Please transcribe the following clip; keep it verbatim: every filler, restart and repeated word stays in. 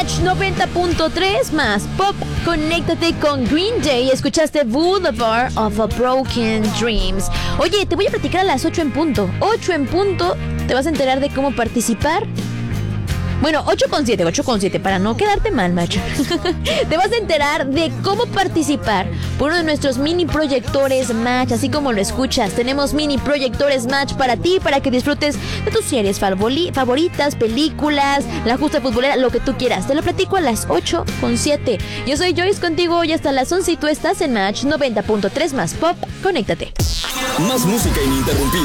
Match noventa punto tres más Pop. Conéctate con Green Day. Escuchaste Boulevard of a Broken Dreams. Oye, te voy a platicar a las ocho en punto. ocho en punto. Te vas a enterar de cómo participar. Bueno, ocho con siete, ocho con siete, para no quedarte mal, macho. Te vas a enterar de cómo participar por uno de nuestros mini proyectores Match, así como lo escuchas. Tenemos mini proyectores Match para ti, para que disfrutes de tus series favori- favoritas, películas, la justa futbolera, lo que tú quieras. Te lo platico a las ocho con siete. Yo soy Joyce contigo hoy hasta las once y tú estás en Match noventa punto tres más Pop. Conéctate. Más música ininterrumpida.